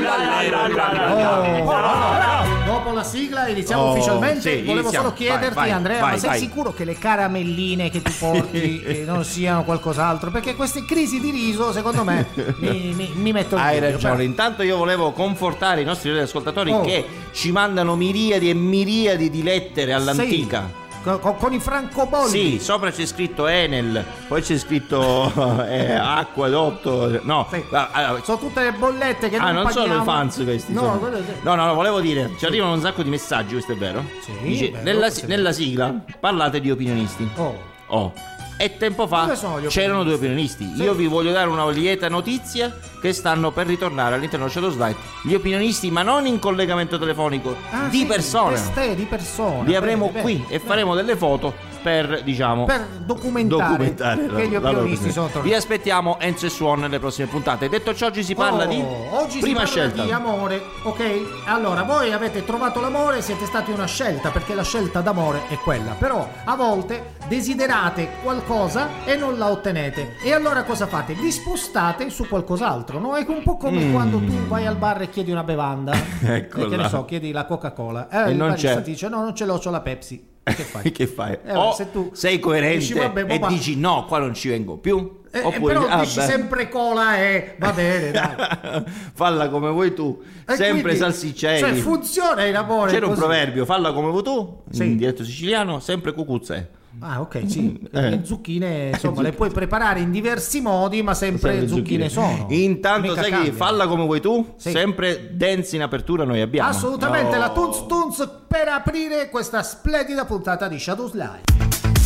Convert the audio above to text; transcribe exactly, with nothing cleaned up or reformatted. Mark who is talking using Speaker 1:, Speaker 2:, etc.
Speaker 1: Dopo la sigla iniziamo
Speaker 2: Oh,
Speaker 1: ufficialmente.
Speaker 2: sì,
Speaker 1: Volevo
Speaker 2: iniziamo.
Speaker 1: solo chiederti,
Speaker 2: Vai, vai,
Speaker 1: Andrea,
Speaker 2: vai,
Speaker 1: ma sei
Speaker 2: vai.
Speaker 1: sicuro che le caramelline che tu porti eh, non siano qualcos'altro? Perché queste crisi di riso, secondo me, mi, mi, mi mettono in
Speaker 2: Hai
Speaker 1: dubbio.
Speaker 2: ragione,
Speaker 1: Però-
Speaker 2: intanto io volevo confortare i nostri ascoltatori
Speaker 1: Oh.
Speaker 2: che ci mandano miriadi e miriadi di lettere all'antica.
Speaker 1: Con, con- con i francobolli.
Speaker 2: Sì, sopra c'è scritto Enel, poi c'è scritto eh, Acquedotto, no,
Speaker 1: Sì.
Speaker 2: ah, allora,
Speaker 1: Sono tutte le bollette che
Speaker 2: ah,
Speaker 1: non
Speaker 2: non sono
Speaker 1: paghiamo.
Speaker 2: i fans questi.
Speaker 1: No,
Speaker 2: sono-
Speaker 1: quello-
Speaker 2: no, no, no, volevo dire, ci arrivano un sacco di messaggi, questo è vero?
Speaker 1: Sì,
Speaker 2: Dice,
Speaker 1: bello,
Speaker 2: nella,
Speaker 1: questo è
Speaker 2: nella
Speaker 1: vero.
Speaker 2: sigla parlate di opinionisti.
Speaker 1: Oh.
Speaker 2: Oh. E tempo fa
Speaker 1: Dove sono gli
Speaker 2: c'erano due
Speaker 1: opinionisti?
Speaker 2: opinionisti.
Speaker 1: Sì.
Speaker 2: Io vi voglio dare una lieta notizia che stanno per ritornare all'interno del Shadow Slide. Gli opinionisti, ma non in collegamento telefonico,
Speaker 1: Ah,
Speaker 2: di
Speaker 1: sì,
Speaker 2: persona.
Speaker 1: teste di persona.
Speaker 2: Li avremo
Speaker 1: Bene,
Speaker 2: qui
Speaker 1: bene.
Speaker 2: e faremo delle foto per, diciamo,
Speaker 1: Per documentare,
Speaker 2: documentare la-
Speaker 1: che gli
Speaker 2: la loro
Speaker 1: opinionisti
Speaker 2: opinione.
Speaker 1: sono tornati.
Speaker 2: Vi aspettiamo Enzo e Suon nelle prossime puntate. Detto ciò, oggi si parla
Speaker 1: Oh,
Speaker 2: di
Speaker 1: oggi
Speaker 2: prima
Speaker 1: si parla
Speaker 2: scelta.
Speaker 1: di amore, ok? Allora, voi avete trovato l'amore, siete stati una scelta, perché la scelta d'amore è quella. Però a volte desiderate qualcosa e non la ottenete. E allora cosa fate? Vi spostate su qualcos'altro, no? È un po' come quando tu vai al bar e chiedi una bevanda.
Speaker 2: Eccola.
Speaker 1: E che ne so, chiedi la Coca-Cola. Eh,
Speaker 2: E
Speaker 1: il
Speaker 2: non
Speaker 1: barista
Speaker 2: c'è.
Speaker 1: ti dice no, non ce l'ho, c'ho la Pepsi. Che fai?
Speaker 2: Che fai?
Speaker 1: Eh,
Speaker 2: o
Speaker 1: se tu
Speaker 2: sei coerente
Speaker 1: dici, vabbè,
Speaker 2: e
Speaker 1: ma-
Speaker 2: dici no, qua non ci vengo più.
Speaker 1: Eh, eh,
Speaker 2: Oppure
Speaker 1: però
Speaker 2: ah,
Speaker 1: dici
Speaker 2: beh,
Speaker 1: sempre cola e va bene, dai.
Speaker 2: falla come vuoi tu.
Speaker 1: E
Speaker 2: Sempre
Speaker 1: quindi,
Speaker 2: salsiccelli.
Speaker 1: Cioè funziona in amore.
Speaker 2: C'era un
Speaker 1: così.
Speaker 2: proverbio, falla come vuoi tu,
Speaker 1: Sì.
Speaker 2: in dialetto siciliano, sempre cucuzze.
Speaker 1: Ah, ok, sì.
Speaker 2: Eh.
Speaker 1: Le zucchine, insomma, le puoi preparare in diversi modi, ma sempre,
Speaker 2: Sempre
Speaker 1: zucchine, sono.
Speaker 2: Intanto
Speaker 1: Mica
Speaker 2: sai che
Speaker 1: cambiano.
Speaker 2: falla come vuoi tu,
Speaker 1: Sì.
Speaker 2: sempre dance in apertura noi abbiamo.
Speaker 1: Assolutamente,
Speaker 2: Oh.
Speaker 1: la Tunz Tunz per aprire questa splendida puntata di Shadow Slide.